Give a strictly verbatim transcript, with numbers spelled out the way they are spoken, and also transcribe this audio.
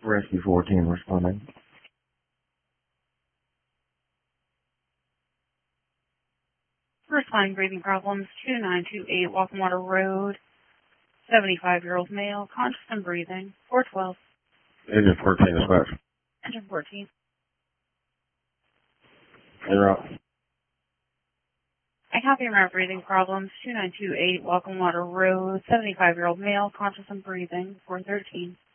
Rescue fourteen responding. First line breathing problems, two nine two eight Walking Water Road, seventy-five-year-old male, conscious and breathing, four twelve. Engine fourteen dispatch. Engine fourteen. You're up. I copy around breathing problems, two nine two eight Walking Water Road, seventy-five-year-old male, conscious and breathing, four thirteen.